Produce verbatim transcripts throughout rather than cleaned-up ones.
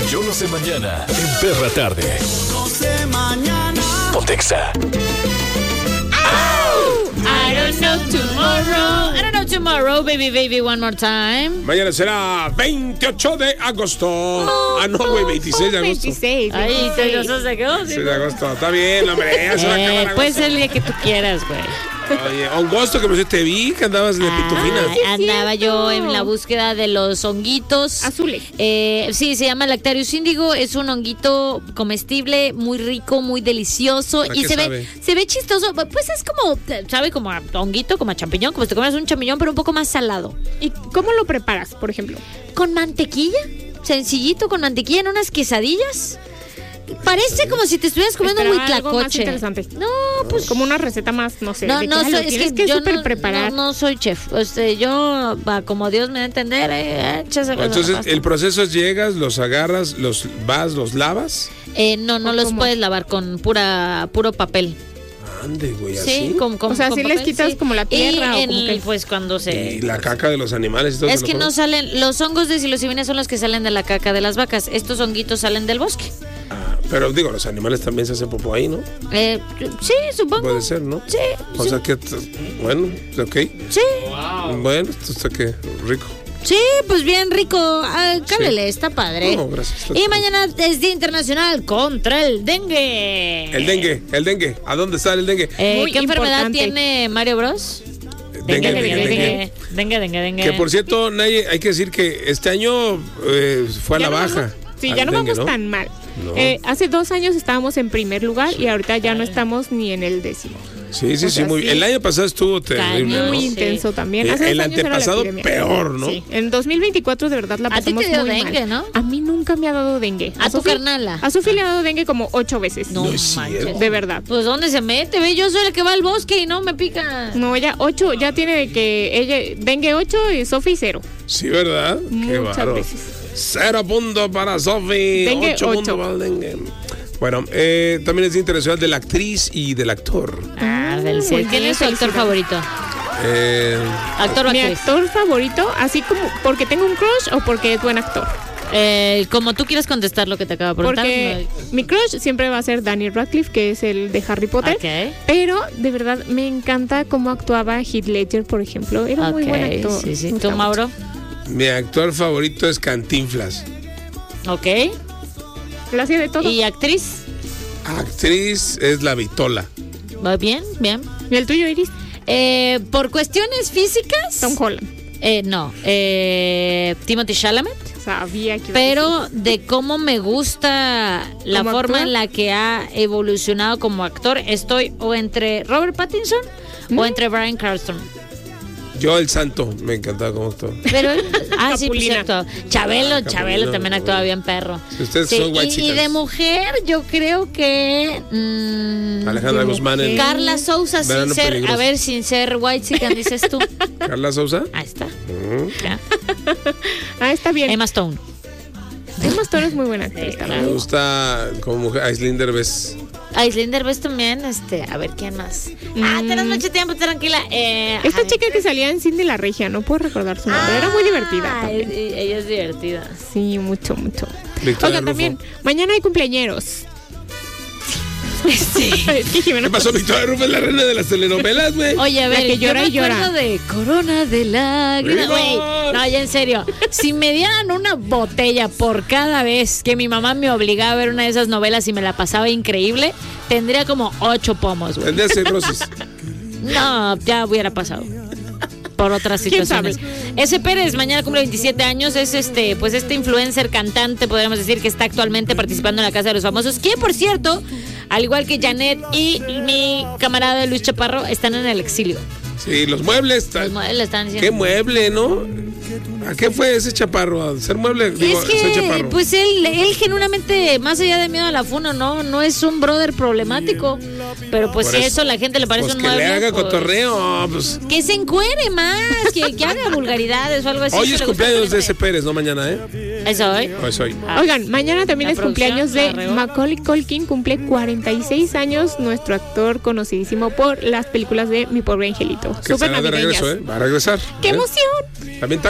Yo no sé mañana en Perra Tarde. No sé mañana. Pontexa. I don't know tomorrow. I don't know tomorrow, baby, baby, one more time. Mañana será veintiocho de agosto. Oh, ah, no, güey, veintiséis de agosto. veintiséis. Ay, te los has sacado. veintiséis de agosto. Está bien, hombre. Ya se va a acabar agosto. Puede ser el día que tú quieras, güey. Oye, agosto, que me te vi que andabas de pitufina. Ah, andaba yo en la búsqueda de los honguitos azules. Eh, sí, se llama Lactarius índigo. Es un honguito comestible, muy rico, muy delicioso. Y se sabe? ve se ve chistoso. Pues es como, sabe, como a honguito, como a champiñón, como si te comes un champiñón, pero un poco más salado. ¿Y cómo lo preparas, por ejemplo? Con mantequilla, sencillito, con mantequilla en unas quesadillas. Parece como si te estuvieras comiendo un huitlacoche. Interesante. No, pues como una receta más, no sé. No, no soy, es que, que yo super no, preparar. No, no soy chef. O sea, yo, va, como Dios me da a entender, eh, entonces el proceso es llegas, los agarras, los vas, los lavas. Eh, no, no los cómo? puedes lavar con pura, puro papel. Ande, güey, sí, así. Con, con, o sea, si les quitas sí. como la tierra y o como el, que... pues cuando se y la caca de los animales y todo. Es que no salen los hongos de psilocibina, son los que salen de la caca de las vacas. Estos honguitos salen del bosque. Pero digo, los animales también se hacen popó ahí, ¿no? Eh, sí, supongo. Puede ser, ¿no? Sí. O sí. sea que, bueno, ok. Sí. Wow. Bueno, esto está que rico. Sí, pues bien rico. Ah, cálele, sí. Está padre. No, gracias. Y padre. Mañana es Día Internacional contra el dengue. El dengue, el dengue. ¿A dónde está el dengue? Eh, ¿Qué enfermedad importante. tiene Mario Bros? Dengue, dengue, dengue, dengue, dengue. dengue, dengue, dengue. Que por cierto, Naye, hay que decir que este año eh, fue a la no baja. Vamos, sí, ya no dengue, vamos ¿no? tan mal. No. Eh, hace dos años estábamos en primer lugar sí. y ahorita ya no estamos ni en el décimo. Sí, sí, o sea, sí, muy bien. El año pasado estuvo terrible, muy ¿no? intenso sí. también. Hace el antepasado peor, ¿no? Sí. En dos mil veinticuatro de verdad la pasamos muy mal. ¿A ti te dio muy dengue, mal. no? A mí nunca me ha dado dengue. ¿A, ¿A tu carnala? A Sofía le ha dado dengue como ocho veces. No, no manches. De verdad. Pues ¿dónde se mete? Ve, yo soy el que va al bosque y no me pica. No, ella ocho, ya tiene de que ella dengue ocho y Sofía cero. Sí, ¿verdad? Muchas Qué veces. Cero puntos para Sofía. Dengue ocho, ocho. puntos para el dengue. Bueno, eh, también es Día Internacional de la actriz y del actor. Ah, del sí. ¿Quién es tu actor favorito? Eh, actor o Mi actriz. actor favorito, así como porque tengo un crush o porque es buen actor. Eh, como tú quieras contestar lo que te acabo de preguntar. Porque no... mi crush siempre va a ser Daniel Radcliffe, que es el de Harry Potter. Okay. Pero de verdad me encanta cómo actuaba Heath Ledger, por ejemplo. Era okay, muy buen actor. Sí, sí. ¿Tú, Mauro? Mi actor favorito es Cantinflas. Ok. Lo hacía de todo. ¿Y actriz? Actriz es la Vitola. ¿Va bien? Bien. ¿Y el tuyo, Iris? Eh, por cuestiones físicas. Tom Holland. Eh, no. Eh, Timothée Chalamet. Sabía que pero de cómo me gusta la forma actor? en la que ha evolucionado como actor, estoy o entre Robert Pattinson ¿Mm? o entre Bryan Cranston. Yo el Santo, me encantaba como actor. Pero ah, sí, pues cierto. Chabelo, ah, Chabelo también actuaba bien perro. Si ustedes sí, son white y, y de mujer, yo creo que mmm, Alejandra Guzmán en Carla Sousa, sin ser, peligroso. A ver, sin ser white chican, dices tú. Carla Sousa. Ahí está. Uh-huh. Ya. Ah, está bien. Emma Stone. Emma Stone es muy buena actriz. Sí, me gusta como mujer Aislinn Derbez. Aislinn Derbez también, este, a ver quién más. Mm. Ah, tenés mucho tiempo, tranquila. Eh, Esta ay, chica que salía en Cindy la Regia, no puedo recordar su nombre, ah, era muy divertida también. Ella es divertida. Sí, mucho, mucho. Victoria Oigan, también, mañana hay cumpleañeros. Sí. ¿Qué pasó, Victoria Rufo es la reina de las telenovelas, güey? Oye, a ver, que llora yo y llora. me acuerdo de Corona de Lágrimas, güey. No, ya en serio. Si me dieran una botella por cada vez que mi mamá me obligaba a ver una de esas novelas y me la pasaba increíble, tendría como ocho pomos, güey. Tendría cirrosis. No, ya hubiera pasado. Por otras situaciones. Ese Pérez mañana cumple veintisiete años, es este, pues este influencer cantante, podríamos decir, que está actualmente participando en la Casa de los Famosos, que por cierto, al igual que Janet y mi camarada Luis Chaparro, están en el exilio. Sí, los muebles están. Los muebles están diciendo. ¿Qué mueble, no? ¿A qué fue ese Chaparro? ¿A ser mueble? Digo, es que, soy Chaparro. pues él, él genuinamente, más allá de miedo a la funa, no, no es un brother problemático. Pero pues por si eso, eso la gente le parece pues un que mueble. Que le haga pues, cotorreo. Pues. Que se encuere más, que, que haga vulgaridades o algo así. Hoy es cumpleaños de ese Pérez, no mañana, ¿eh? ¿Es hoy? Hoy es hoy. Ah. Oigan, mañana también es cumpleaños de Macaulay Culkin, cumple cuarenta y seis años, nuestro actor conocidísimo por las películas de Mi Pobre Angelito. Que Súper será de regreso, ¿eh? Va a regresar. ¡Qué ¿eh? emoción! También Talía cumple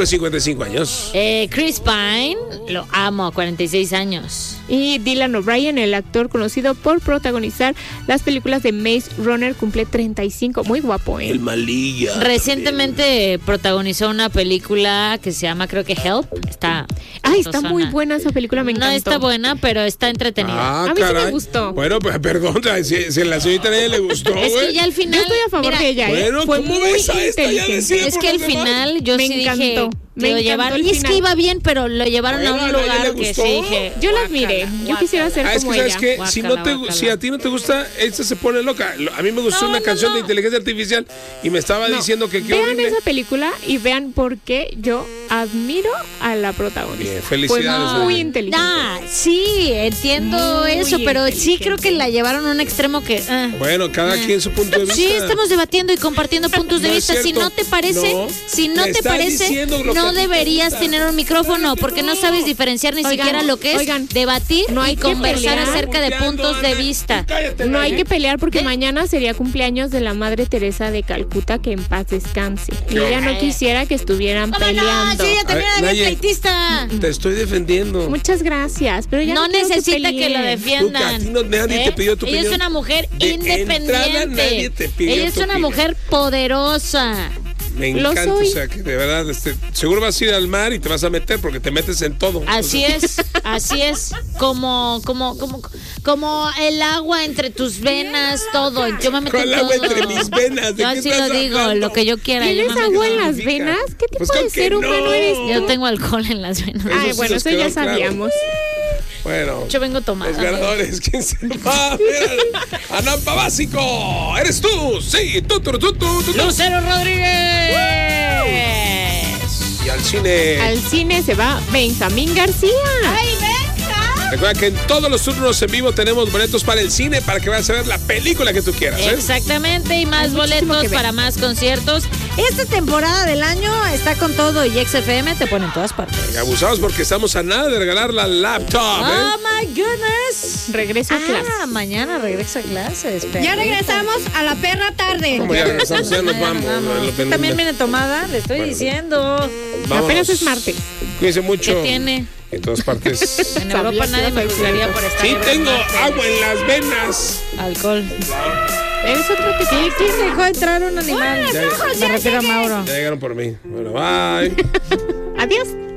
cumple cincuenta y cinco años. Eh, Chris Pine, lo amo, cuarenta y seis años. Y Dylan O'Brien, el actor conocido por protagonizar las películas de Maze Runner, cumple treinta y cinco. Muy guapo, ¿eh? El malilla. Recientemente también protagonizó una película que se llama, creo que Help. Está. Ay, está zona. muy buena esa película, me encantó. No está buena, pero está entretenida. Ah, a mí caray. sí me gustó. Bueno, pues perdón, si, si a la señorita nadie le gustó. Es que ya al final. Yo estoy a favor mira, de ella. Bueno, Fue ¿cómo muy ves a esta? Ya decía es que al final yo me sí encantó. dije. Me lo llevaron, y es que iba bien, pero lo llevaron bueno, a un ¿a lugar le que gustó? sí dije. Yo la admiré. Yo quisiera ser Ah, es como que sabes ella. que Guácala, si no te guácala. si a ti no te gusta, esta se pone loca. A mí me gustó No, una no, canción no. de inteligencia artificial y me estaba No. diciendo que qué Vean horrible. esa película y vean por qué yo admiro a la protagonista. Bien, felicidades, Fue muy Adri. inteligente. Ah, sí, entiendo Muy eso, pero sí creo que inteligente. la llevaron a un extremo que. ah. Bueno, cada Ah. quien su punto de vista. Sí, estamos debatiendo y compartiendo puntos de No es vista. Si cierto. no te parece, No. si no Me te estás parece, diciendo lo que a no ti te deberías gusta. tener un micrófono porque no sabes diferenciar ni Oigan, siquiera lo que es oigan, debatir no hay y que conversar pelear. acerca de puntos de vista. Cállate, No hay nadie. que pelear porque ¿Eh? mañana sería cumpleaños de la Madre Teresa de Calcuta, que en paz descanse. Y ella no quisiera que estuvieran ¡Oh, my God! peleando. Sí, ella también A ver, era bien Naye. pleitista. Te estoy defendiendo. Muchas gracias, pero ya No no, quiero necesita que, peleen. lo Tú, a defiendan. ti no- nadie te pidió tu Ella es opinión. una mujer De entrada, nadie independiente. te pidió Ella es tu una opinión. mujer poderosa. Me Lo encanta, soy. o sea, que de verdad, este, seguro vas a ir al mar y te vas a meter porque te metes en todo. Así es, así es, como, como, como, como el agua entre tus venas, todo. Yo me meto Con en el agua todo. entre mis venas. ¿de Yo qué así estás lo digo, hablando? lo que yo quiera. Yo ¿Tienes me agua en meto- las significa? venas? ¿Qué tipo Pues de claro que ser humano no. eres tú? Yo tengo alcohol en las venas. Eso Ay, sí bueno, nos eso ya quedó claro. sabíamos. Bueno, Yo vengo tomada. los ganadores, ¿quién se va? Mira, Anampa Básico, eres tú, sí, tú, tú, tú, tú, tú. Lucero Rodríguez. Y al cine. Al cine se va Benjamín García. ¡Ay, venga! Recuerda que en todos los turnos en vivo tenemos boletos para el cine para que vayas a ver la película que tú quieras, ¿eh? Exactamente, y más Hay muchísimo boletos que ver. para más conciertos. Esta temporada del año está con todo y X F M te pone en todas partes. Y abusados porque estamos a nada de regalar la laptop, Oh ¿eh? my goodness. Regreso a clase. Ah, mañana regresa a clases. Ya perrita. regresamos a la perra tarde. Como ya regresamos, ya nos Ya vamos. vamos. Lo tenemos. También viene tomada, le estoy Bueno. diciendo. Vámonos. Apenas es martes. Cuídense mucho. ¿Qué tiene? En todas partes. En Europa Sabía nadie que me ibas a juzgaría decir por estar. Sí, ebrio. tengo agua en las venas. Alcohol. Eres otro que ¿Y quién dejó entrar un animal? Ya, Me refiero a Mauro. ya llegaron por mí. Bueno, bye. Adiós.